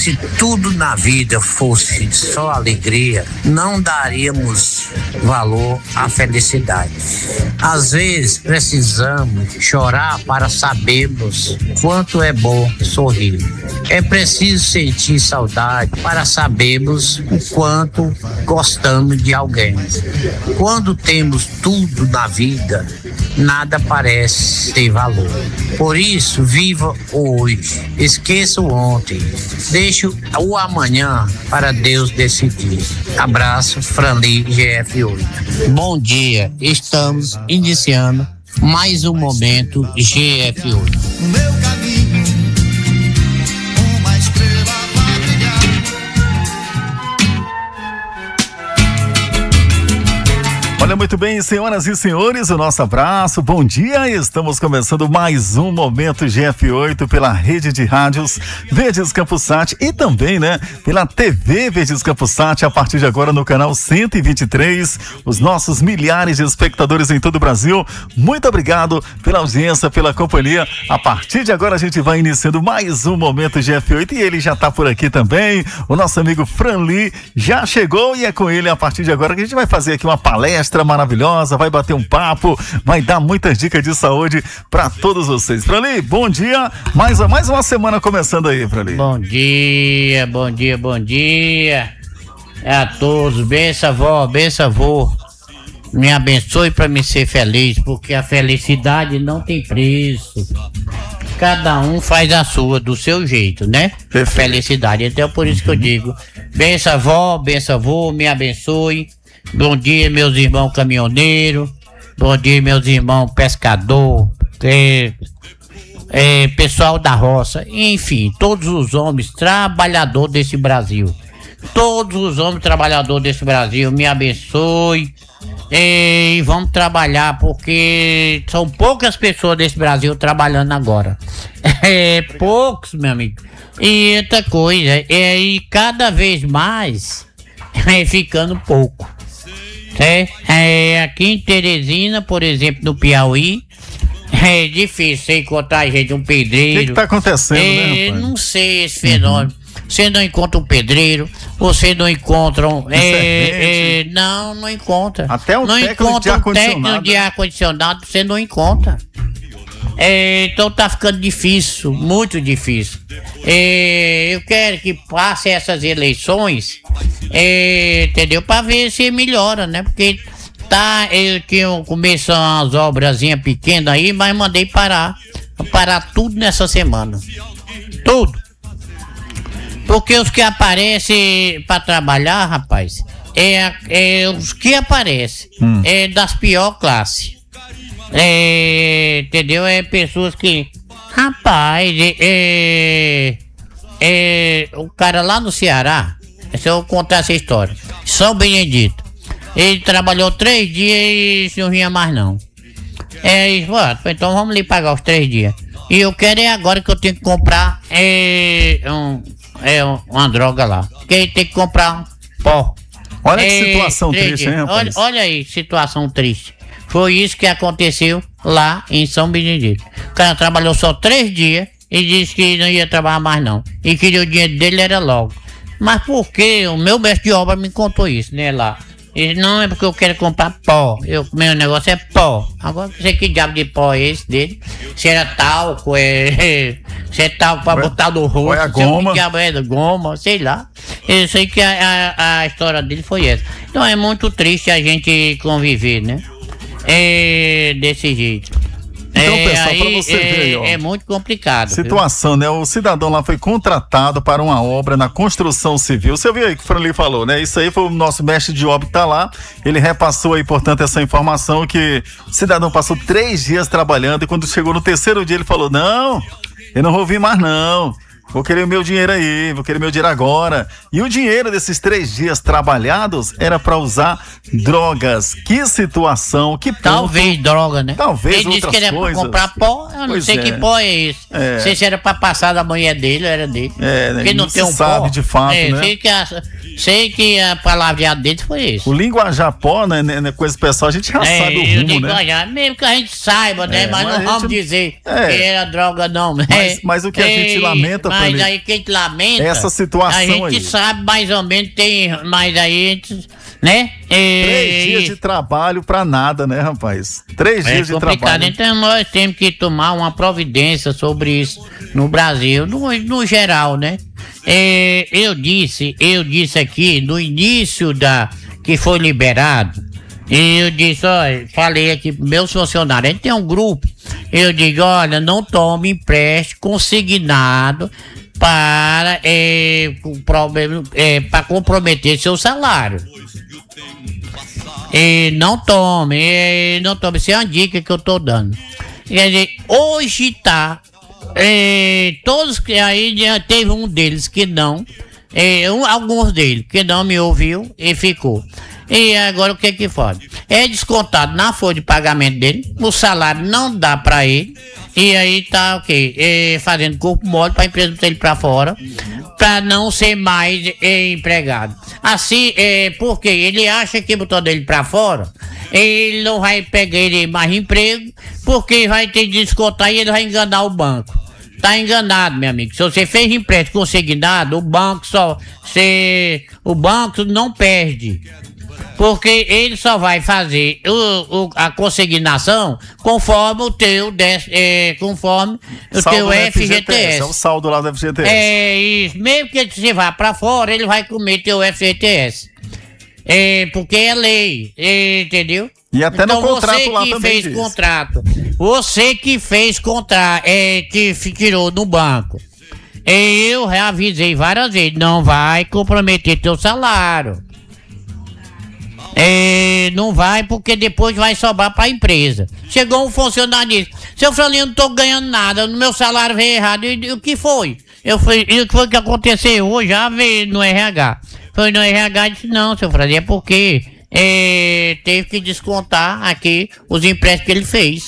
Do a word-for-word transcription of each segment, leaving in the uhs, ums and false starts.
Se tudo na vida fosse só alegria, não daríamos valor à felicidade. Às vezes precisamos chorar para sabermos quanto é bom sorrir. É preciso sentir saudade para sabermos o quanto gostamos de alguém. Quando temos tudo na vida, nada parece ter valor. Por isso, viva hoje, esqueça o ontem, deixe o amanhã para Deus decidir. Abraço, Franli, G F oito. Bom dia, estamos iniciando mais um momento G F oito. Meu caminho, uma estrela vai brilhar. Olha, muito bem, senhoras e senhores, o nosso abraço, bom dia, estamos começando mais um Momento G F oito pela rede de rádios Verdes Campos Sat e também, né, pela T V Verdes Campos Sat, a partir de agora no canal cento e vinte e três, os nossos milhares de espectadores em todo o Brasil, muito obrigado pela audiência, pela companhia. A partir de agora a gente vai iniciando mais um Momento G F oito e ele já está por aqui também, o nosso amigo Franli já chegou e é com ele a partir de agora que a gente vai fazer aqui uma palestra maravilhosa, vai bater um papo, vai dar muitas dicas de saúde para todos vocês. Franli, bom dia, mais, mais uma semana começando aí, Franli. Bom dia, bom dia, bom dia a todos, benção vó, benção vô, me abençoe para me ser feliz, porque a felicidade não tem preço, cada um faz a sua, do seu jeito, né? Perfeito. Felicidade, então é por isso que eu digo, benção vó, benção vô, me abençoe. Bom dia, meus irmãos caminhoneiros. Bom dia, meus irmãos pescador, é, é, pessoal da roça. Enfim, todos os homens trabalhadores desse Brasil. Todos os homens trabalhadores desse Brasil, me abençoe. E vamos trabalhar, porque são poucas pessoas desse Brasil trabalhando agora. É, poucos, meu amigo. E outra coisa, é, e cada vez mais é ficando pouco. É, é, aqui em Teresina, por exemplo, no Piauí, é difícil você encontrar gente, um pedreiro. O que que tá acontecendo, é, né, rapaz? Não sei esse fenômeno. Uhum. Você não encontra um pedreiro, você não encontra um, é, é, não, não encontra. Até um não técnico encontra de um técnico de ar-condicionado, você não encontra. É, então tá ficando difícil, muito difícil. É, eu quero que passe essas eleições, é, entendeu? Para ver se melhora, né? Porque tá, eu tinha começado umas obrazinhas pequenas aí, mas mandei parar, parar tudo nessa semana, tudo. Porque os que aparecem para trabalhar, rapaz, é, é os que aparecem hum. é das pior classe. É, entendeu? É pessoas que, rapaz, é, é, o cara lá no Ceará, se eu contar essa história, São Benedito, ele trabalhou três dias e não vinha mais não. É, ele falou, ah, então vamos lhe pagar os três dias. E eu quero é agora que eu tenho que comprar é, um, é, uma droga lá, porque ele tem que comprar um pó. Olha que é, situação triste, hein, rapaz? Olha, olha aí, situação triste. Foi isso que aconteceu lá em São Benedito. O cara trabalhou só três dias e disse que não ia trabalhar mais não. E queria o dinheiro dele era logo. Mas por que? O meu mestre de obra me contou isso, né, lá. Ele, não, é porque eu quero comprar pó. Eu, meu negócio é pó. Agora não sei que diabo de pó é esse dele. Se era talco, é, se é talco pra Ué, botar no rosto. É goma. Que diabo é goma, sei lá. Eu sei que a, a, a história dele foi essa. Então é muito triste a gente conviver, né? É desse jeito. Então, é, pessoal, aí, pra você é, ver aí, ó. É muito complicado. Situação, viu? Né? O cidadão lá foi contratado para uma obra na construção civil. Você viu aí que o Franli falou, né? Isso aí foi o nosso mestre de obra que tá lá. Ele repassou aí, portanto, essa informação que o cidadão passou três dias trabalhando e quando chegou no terceiro dia ele falou, não, eu não vou vir mais não. Vou querer o meu dinheiro aí, vou querer meu dinheiro agora. E o dinheiro desses três dias trabalhados era para usar drogas. Que situação, que ponto. Talvez droga, né? Talvez ele outras disse que era coisas. pra comprar pó, eu não Pois sei é. que pó é esse. É. Não sei se era pra passar da mulher dele ou era dele. É, né? Porque não, não tem se um sabe pó. de fato, é, né? Sei que, a, sei que a palavreada dele foi esse. O linguajar pó, né, né, coisa pessoal, a gente já é, sabe o eu rumo, digo, né? Já, mesmo que a gente saiba, né? É, mas, mas não vamos gente... dizer é. que era droga, não. Mas, mas o que a gente lamenta, mas mas ali. aí que a gente lamenta. Essa situação a gente aí. sabe mais ou menos, tem, mas aí a gente, né? Três dias de trabalho pra nada, né, rapaz? Três É dias de complicado, trabalho. então nós temos que tomar uma providência sobre isso no Brasil, no, no geral, né? É, eu disse, eu disse aqui no início da que foi liberado, eu disse, olha, falei aqui para meus funcionários, a gente tem um grupo, eu digo, olha, não tome empréstimo consignado para, é, com problema, é, para comprometer seu salário. E não tome, e não tome, isso é uma dica que eu tô dando. Quer dizer, hoje tá, é, todos que aí já teve um deles que não, é, um, alguns deles que não me ouviu e ficou. E agora o que que faz? É descontado na folha de pagamento dele, o salário não dá pra ele, e aí tá o quê? É, fazendo corpo mole pra empresa botar ele pra fora, pra não ser mais é, empregado. Assim, é, porque ele acha que botando ele pra fora, ele não vai pegar ele mais emprego, porque vai ter que descontar e ele vai enganar o banco. Tá enganado, meu amigo. Se você fez empréstimo consignado, o banco só. Se, o banco não perde. Porque ele só vai fazer o, o, a consignação conforme o teu, des, é, conforme o Saldo teu do F G T S. É o saldo lá do F G T S. É isso. Mesmo que você vá pra fora, ele vai comer teu F G T S. É, porque é lei, é, entendeu? E até então, no contrato você lá que também fez diz. contrato, você que fez contrato, é, que fi- tirou no banco, eu reavisei várias vezes, não vai comprometer teu salário. É, não vai, porque depois vai sobrar pra empresa. Chegou um funcionário e disse, seu Franlino, não tô ganhando nada, no meu salário veio errado. E, e o que foi? Eu fui, e o que foi que aconteceu hoje? Já veio no R H. Foi no R H e disse, não, seu Franlino, é porque é, teve que descontar aqui os empréstimos que ele fez.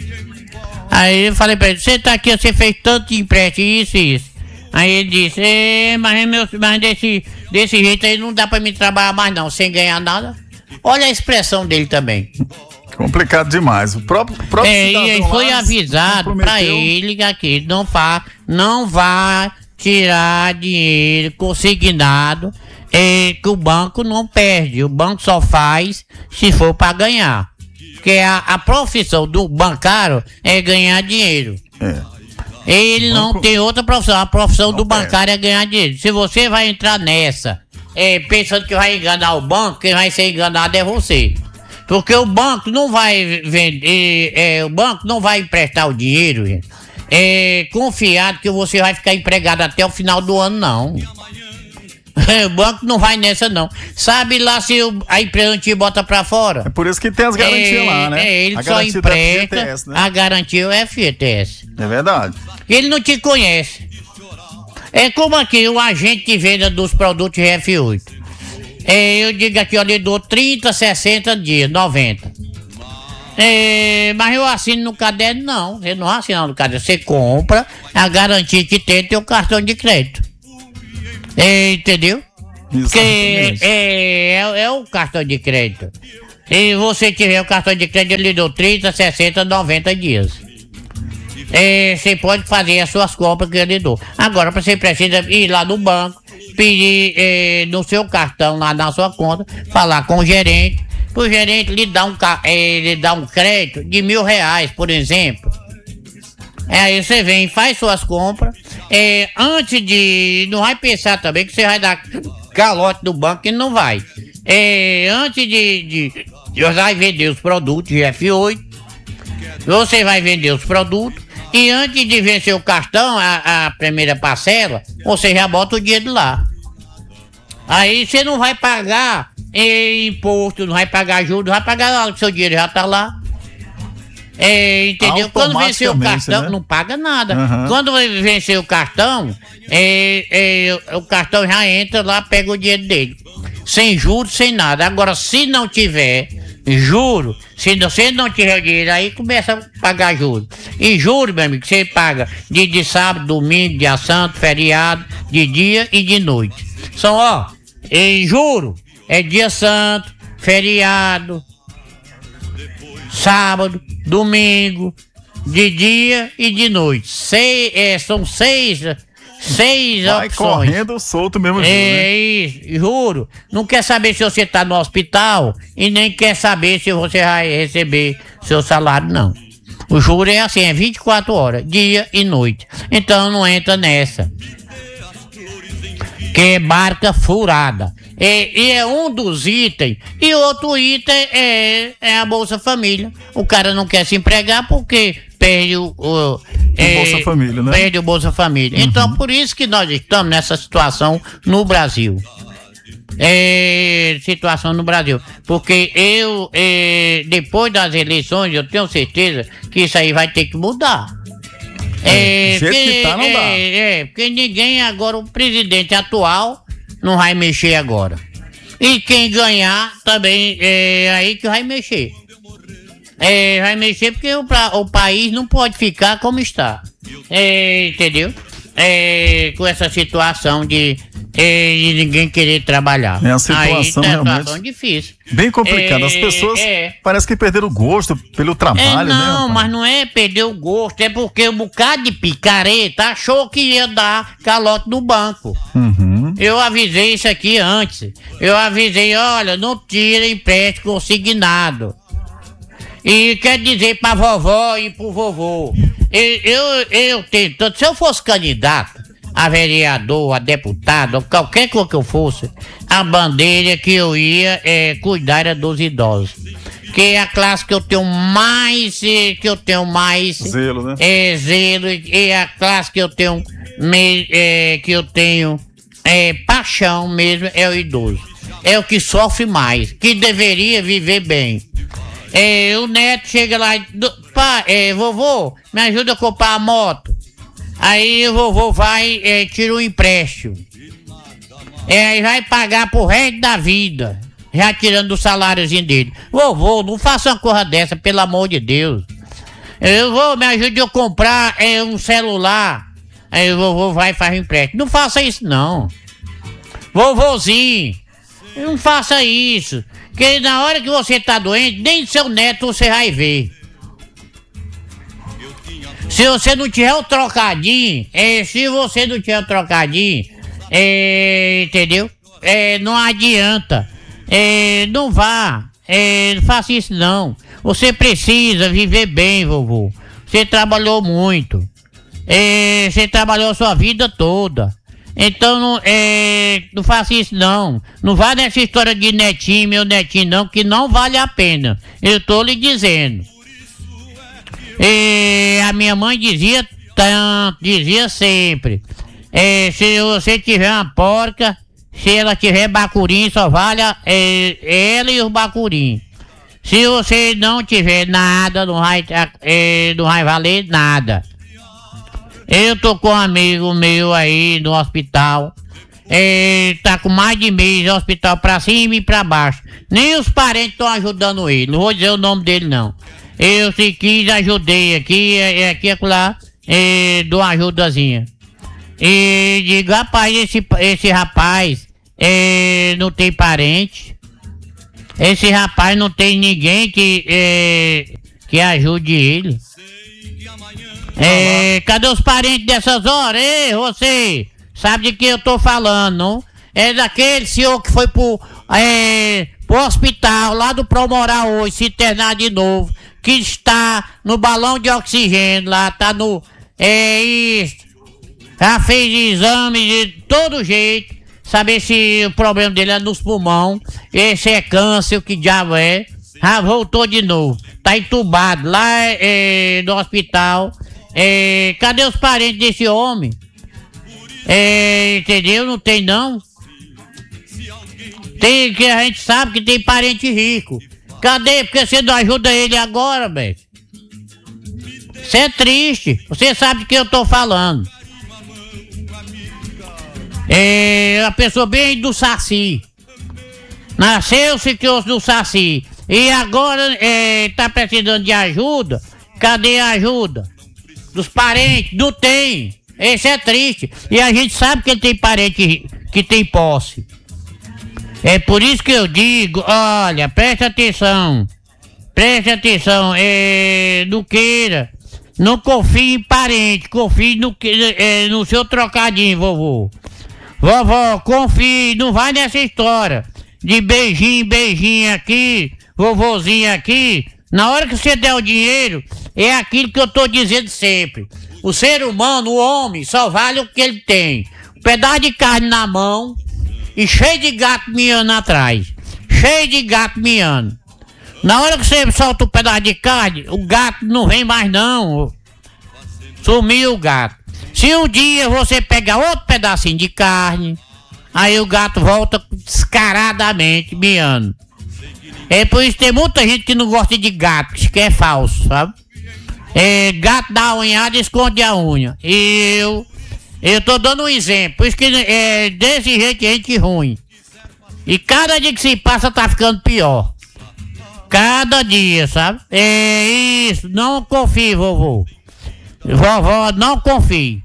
Aí eu falei pra ele, você tá aqui, você fez tanto empréstimo, isso e isso. Aí ele disse, é, mas, meu, mas desse, desse jeito aí não dá pra me trabalhar mais não, sem ganhar nada. Olha a expressão dele também. Complicado demais. O próprio, próprio É, e cidadão aí foi lá avisado pra comprometeu. ele aqui, não, fa, não vai tirar dinheiro consignado, é, que o banco não perde, o banco só faz se for pra ganhar. Porque a, a profissão do bancário é ganhar dinheiro. É. Ele não Banco- tem outra profissão, a profissão Não do perde. bancário é ganhar dinheiro. Se você vai entrar nessa, é, pensando que vai enganar o banco, quem vai ser enganado é você. Porque o banco não vai vender, é, o banco não vai emprestar o dinheiro, gente, é, confiado que você vai ficar empregado até o final do ano, não. O banco não vai nessa, não. Sabe lá se o- a empresa não te bota pra fora? É por isso que tem as garantias é, lá, né? É, ele a só garantia do empresta, F G T S, né? a garantia é o F G T S. É verdade. Ele não te conhece. É como aqui, o agente de venda dos produtos G F oito. É, eu digo aqui, olha, eu dou trinta, sessenta dias, noventa. É, mas eu assino no caderno, não. Você não assina no caderno. Você compra, a garantia que tem é teu cartão de crédito. É, entendeu? Porque Exatamente. é, é, é o cartão de crédito. Se você tiver o cartão de crédito, ele lhe deu trinta, sessenta, noventa dias. É, você pode fazer as suas compras que ele dou. Agora você precisa ir lá no banco, pedir é, no seu cartão, lá na sua conta, falar com o gerente, o gerente lhe dá um, ca- é, lhe dá um crédito de mil reais, por exemplo. É, aí você vem, faz suas compras. É, antes de. Não vai pensar também que você vai dar calote do banco, que não vai. É, antes de, de, de você vai vender os produtos de F oito, você vai vender os produtos. E antes de vencer o cartão, a, a primeira parcela, você já bota o dinheiro lá. Aí você não vai pagar eh, imposto, não vai pagar juros, não vai pagar nada, porque seu dinheiro já tá lá. É, entendeu? Quando vencer o Automaticamente, cartão, né? não paga nada. Aham. Quando vencer o cartão, é, é, o cartão já entra lá, pega o dinheiro dele. Sem juros, sem nada. Agora, se não tiver juro, se você não tiver o dinheiro, aí começa a pagar juros. E juro, meu amigo, você paga de, de sábado, domingo, dia santo, feriado, de dia e de noite. São, ó, em juro, é dia santo, feriado, sábado, domingo, de dia e de noite. Sei, é, são seis, Seis Vai opções. correndo solto mesmo. Juro, É né? isso, juro. Não quer saber se você tá no hospital e nem quer saber se você vai receber seu salário, não. O juro é assim, é vinte e quatro horas, dia e noite. Então não entra nessa. Que é marca furada. E, e é um dos itens. E outro item é, é a Bolsa Família. O cara não quer se empregar porque perde o, o, é, Bolsa Família, né? Perde o Bolsa Família. Uhum. Então por isso que nós estamos nessa situação no Brasil. É, situação no Brasil. Porque eu, é, depois das eleições, eu tenho certeza que isso aí vai ter que mudar. É, É, do jeito porque, que tá, não dá. é, é, porque ninguém agora, o presidente atual não vai mexer agora. E quem ganhar também é aí que vai mexer. É, vai mexer porque o, o país não pode ficar como está. É, entendeu? É, com essa situação de, é, de ninguém querer trabalhar. É uma situação aí, é realmente situação difícil. bem complicada. É, As pessoas é. parece que perderam o gosto pelo É, trabalho, né? não, rapaz? mas não é perder o gosto, é porque um bocado de picareta achou que ia dar calote no banco. Uhum. Eu avisei isso aqui antes. Eu avisei, olha, não tira empréstimo consignado. E quer dizer pra vovó e pro vovô. Eu, eu, eu tenho tanto, se eu fosse candidato a vereador, a deputado, ou qualquer coisa que eu fosse, a bandeira que eu ia é, cuidar era dos idosos. Que é a classe que eu tenho mais, eh, que eu tenho mais Zelo, né? É, zelo, e é a classe que eu tenho, me, é, que eu tenho é, paixão mesmo, é o idoso. É o que sofre mais, que deveria viver bem. É, o neto chega lá e, pá, é, vovô, me ajuda a comprar a moto. Aí o vovô vai, é, tira um empréstimo. É, aí vai pagar pro resto da vida, já tirando o saláriozinho dele. Vovô, não faça uma coisa dessa, pelo amor de Deus. Eu vou, me ajude a comprar é, um celular. Aí o vovô vai e faz um empréstimo. Não faça isso, não. Vovôzinho, não faça isso. Porque na hora que você tá doente, nem seu neto você vai ver. Se você não tiver o trocadinho, é, se você não tiver o trocadinho, é, entendeu? É, não adianta. É, não vá. É, não faça isso, não. Você precisa viver bem, vovô. Você trabalhou muito. É, você trabalhou a sua vida toda. Então não, é, não faça isso não. Não vá nessa história de netinho, meu netinho não, que não vale a pena. Eu tô lhe dizendo. É, a minha mãe dizia tanto, dizia sempre. É, se você tiver uma porca, se ela tiver bacurim, só vale a, é, ela e os bacurim. Se você não tiver nada, não vai, é, não vai valer nada. Eu tô com um amigo meu aí no hospital. É, tá com mais de mês no hospital pra cima e pra baixo. Nem os parentes estão ajudando ele. Não vou dizer o nome dele, não. Eu se quis, ajudei aqui, é, aqui, lá, é, dou uma ajudazinha. E digo, rapaz, esse, esse rapaz é, não tem parente. Esse rapaz não tem ninguém que, é, que ajude ele. É, cadê os parentes dessas horas? Ei, você, sabe de que eu tô falando, não? É daquele senhor que foi pro, é, pro hospital lá do Promoral hoje, se internar de novo, que está no balão de oxigênio lá, tá no, é isso, já fez exame de todo jeito, saber se o problema dele é nos pulmões, esse é câncer, o que diabo é, já voltou de novo, tá entubado lá é, no hospital. É, cadê os parentes desse homem? É, entendeu? Não tem não. Tem, que a gente sabe que tem parente rico. Cadê? Porque você não ajuda ele agora, velho? Isso é triste. Você sabe do que eu tô falando. É, a pessoa bem do Saci. Nasceu-se que do Saci. E agora é, tá precisando de ajuda. Cadê a ajuda? Dos parentes, não tem. Esse é triste. E a gente sabe que ele tem parente que tem posse. É por isso que eu digo, olha, preste atenção. Preste atenção, é, não queira. Não confie em parente, confie no, é, no seu trocadinho, vovô. Vovó, confie, não vai nessa história de beijinho, beijinho aqui, vovozinho aqui. Na hora que você der o dinheiro, é aquilo que eu tô dizendo sempre. O ser humano, o homem, só vale o que ele tem. Um pedaço de carne na mão e cheio de gato miando atrás. Cheio de gato miando. Na hora que você solta um pedaço de carne, o gato não vem mais não. Sumiu o gato. Se um dia você pegar outro pedacinho de carne, aí o gato volta descaradamente miando. É por isso que tem muita gente que não gosta de gato, que é falso, sabe? É, gato dá a unhada e esconde a unha. E eu, eu tô dando um exemplo. Por isso que é desse jeito é gente ruim. E cada dia que se passa tá ficando pior. Cada dia, sabe? É isso, não confie, vovô. Vovó, não confie.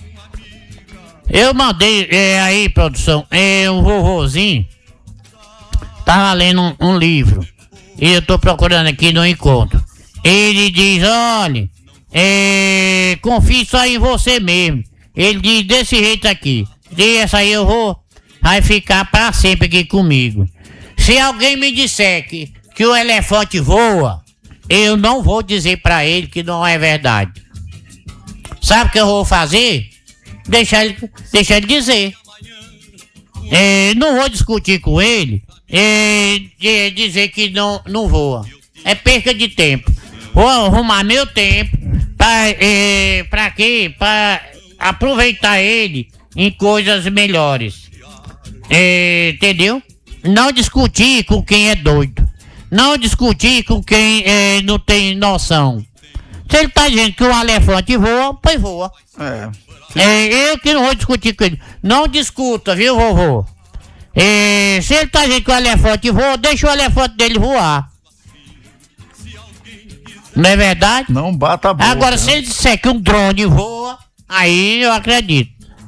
Eu mandei é, aí, produção, é, um vovozinho tava lendo um, um livro e eu tô procurando aqui no encontro. Ele diz, olha, é, confie só em você mesmo. Ele diz desse jeito aqui. E essa aí eu vou, vai ficar pra sempre aqui comigo. Se alguém me disser que, que o elefante voa, eu não vou dizer pra ele que não é verdade. Sabe o que eu vou fazer? Deixar ele, deixar ele dizer. É, não vou discutir com ele, é, de dizer que não, não voa. É perca de tempo. Vou arrumar meu tempo pra, é, pra quê? Pra aproveitar ele em coisas melhores. É, entendeu? Não discutir com quem é doido. Não discutir com quem é, não tem noção. Se ele tá dizendo que o elefante voa, pois voa. É. É, eu que não vou discutir com ele. Não discuta, viu, vovô? É, se ele tá dizendo que o elefante voa, deixa o elefante dele voar. Não é verdade? Não bata a boca. Agora, se ele disser que um drone voa, aí eu acredito.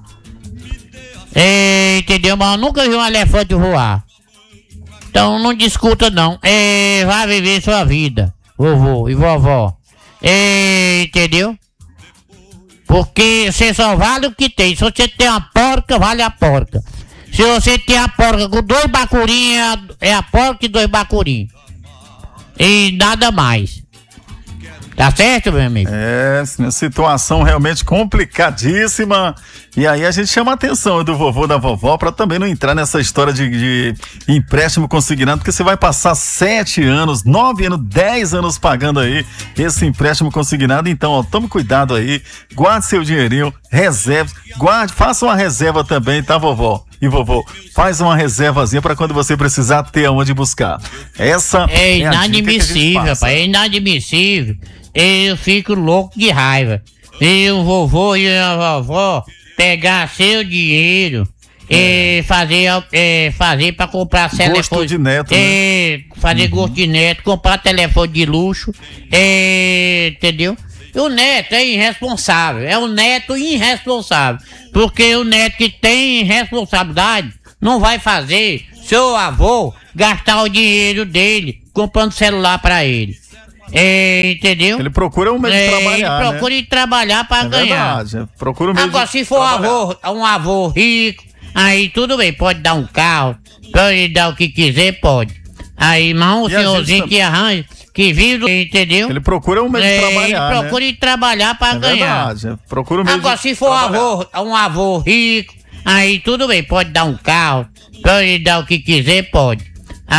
É, entendeu? Mas eu nunca vi um elefante voar. Então não discuta, não. É, vai viver sua vida, vovô e vovó. É, entendeu? Porque você só vale o que tem. Se você tem uma porca, vale a porca. Se você tem a porca com dois bacurinhos, é a porca e dois bacurinhos. E nada mais. Tá certo, meu amigo? É, situação realmente complicadíssima. E aí a gente chama a atenção do vovô e da vovó para também não entrar nessa história de, de empréstimo consignado, porque você vai passar sete anos, nove anos, dez anos pagando aí esse empréstimo consignado. Então, ó, tome cuidado aí, guarde seu dinheirinho, reserve, guarde, faça uma reserva também, tá, vovó? E vovô, faz uma reservazinha para quando você precisar ter aonde buscar. Essa é, é inadmissível, rapaz, é inadmissível. Eu fico louco de raiva. E o vovô e a vovó pegar seu dinheiro é. e fazer, é, fazer pra comprar telefone. Gosto de neto, é, né? Fazer Uhum. gosto de neto, comprar telefone de luxo. É, entendeu? E o neto é irresponsável. É um neto irresponsável. Porque o neto que tem responsabilidade não vai fazer seu avô gastar o dinheiro dele comprando celular pra ele. É, entendeu? Ele procura um meio de É, trabalhar, ele procura né? ir trabalhar pra É ganhar. verdade, procura um meio Agora, de se for avô, um avô rico, aí tudo bem, pode dar um carro, pode dar o que quiser, pode. Aí, mas um E a senhorzinho gente que arranja, que vive, entendeu? Ele procura um meio de É, trabalhar, ele procura né? ir trabalhar pra É ganhar. verdade, procura um meio Agora, de se for trabalhar. avô, um avô rico, aí tudo bem, pode dar um carro, pode dar o que quiser, pode.